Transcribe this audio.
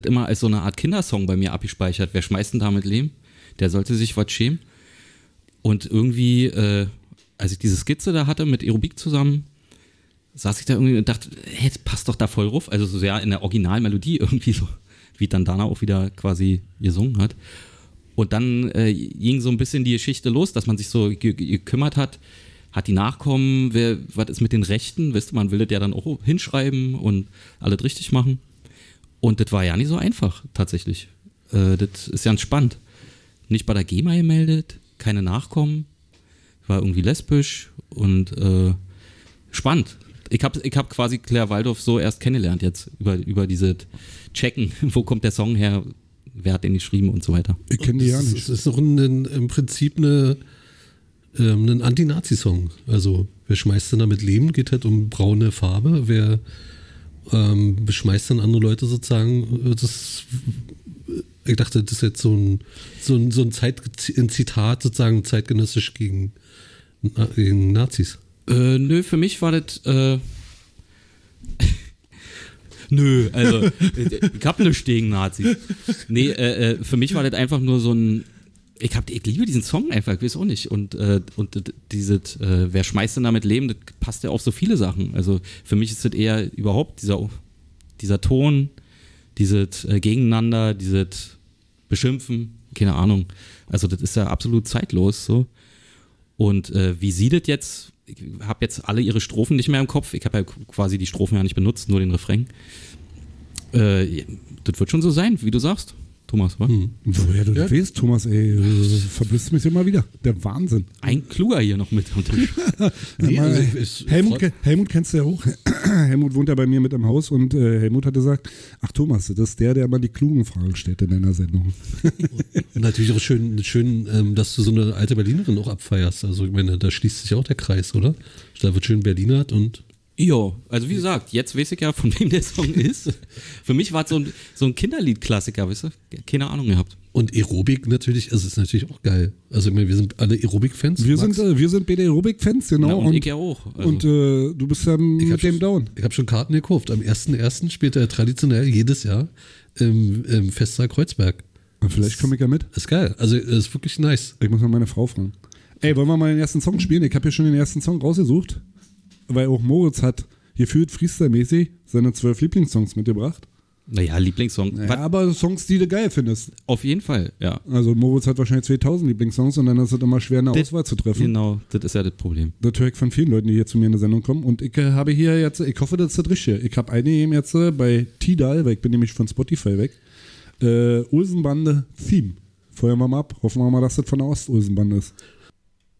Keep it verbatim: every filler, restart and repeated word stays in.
immer als so eine Art Kindersong bei mir abgespeichert. Wer schmeißt denn damit Lehm? Der sollte sich was schämen. Und irgendwie, äh, als ich diese Skizze da hatte mit Aerobik zusammen, saß ich da irgendwie und dachte, hey, das passt doch da voll ruf. Also so sehr in der Originalmelodie irgendwie so, wie dann Dana auch wieder quasi gesungen hat. Und dann äh, ging so ein bisschen die Geschichte los, dass man sich so ge- ge- gekümmert hat, hat die Nachkommen, wer, was ist mit den Rechten? Weißt du, man will das ja dann auch hinschreiben und alles richtig machen. Und das war ja nicht so einfach, tatsächlich. Äh, das ist ja spannend. Nicht bei der GEMA gemeldet, keine Nachkommen, war irgendwie lesbisch und äh, spannend. Ich habe ich hab quasi Claire Waldorf so erst kennengelernt jetzt, über, über diese Checken, wo kommt der Song her, wer hat den geschrieben und so weiter. Ich kenne die ja nicht. Es ist doch ein, im Prinzip eine, ähm, ein Anti-Nazi-Song. Also, wer schmeißt denn damit Leben? Geht halt um braune Farbe. Wer ähm, beschmeißt dann andere Leute sozusagen? Das, ich dachte, das ist jetzt so ein, so ein, so ein, Zeit, ein Zitat sozusagen zeitgenössisch gegen, gegen Nazis. Äh, nö, für mich war das. Äh Nö, also ich hab nichts gegen Nazis. Nee, äh, äh, für mich war das einfach nur so ein. Ich, hab, ich liebe diesen Song einfach, ich weiß auch nicht. Und, äh, und dieses, äh, wer schmeißt denn damit Leben, das passt ja auf so viele Sachen. Also für mich ist das eher überhaupt dieser, dieser Ton, dieses äh, Gegeneinander, dieses Beschimpfen, keine Ahnung. Also das ist ja absolut zeitlos so. Und äh, wie sie das jetzt, ich habe jetzt alle ihre Strophen nicht mehr im Kopf, ich habe ja quasi die Strophen ja nicht benutzt, nur den Refrain. Äh, das wird schon so sein, wie du sagst, Thomas, wa? Hm. Woher du Ja. das weißt, Thomas, ey, du verblüffst mich immer wieder. Der Wahnsinn. Ein Kluger hier noch mit am Tisch. Nee, Mal, also ich- ich Helmut, freu- ke- Helmut kennst du ja auch. Helmut wohnt ja bei mir mit im Haus und äh, Helmut hat gesagt, ach Thomas, das ist der, der immer die klugen Fragen stellt in deiner Sendung. Und natürlich auch schön, schön ähm, dass du so eine alte Berlinerin auch abfeierst. Also ich meine, da schließt sich auch der Kreis, oder? Da wird schön Berlinert und Jo, also wie gesagt, jetzt weiß ich ja, von wem der Song ist. Für mich war es so ein, so ein Kinderlied-Klassiker, weißt du? Keine Ahnung gehabt. und Aerobik natürlich, also ist natürlich auch geil. Also ich meine, wir sind alle Aerobik-Fans. Wir Max? sind, äh, wir sind B D Aerobic-Fans, genau. Ja, und, und ich ja auch. Also, und äh, du bist ja Ich mit hab dem schon- down. Ich habe schon Karten gekauft. Am ersten ersten spielt er traditionell jedes Jahr im, im Festsaal Kreuzberg. Vielleicht komme ich ja mit. Ist geil. Also ist wirklich nice. Ich muss mal meine Frau fragen. Ey, wollen wir mal den ersten Song spielen? Ich habe hier schon den ersten Song rausgesucht, weil auch Moritz hat gefühlt Freestyle-mäßig seine zwölf Lieblingssongs mitgebracht. naja, Lieblingssong. Ja, Was- aber Songs, die du geil findest. Auf jeden Fall, ja. Also Moritz hat wahrscheinlich zweitausend Lieblingssongs und dann ist es immer schwer, eine Das- Auswahl zu treffen. Genau, das ist ja das Problem. Das höre ich von vielen Leuten, die hier zu mir in der Sendung kommen. Und ich äh, habe hier jetzt, ich hoffe, das ist das Richtige. Ich habe eingegeben jetzt äh, bei Tidal, weil ich bin nämlich von Spotify weg, äh, Olsenbande Theme. Feuern wir mal ab. Hoffen wir mal, dass das von der Ost-Olsenbande ist.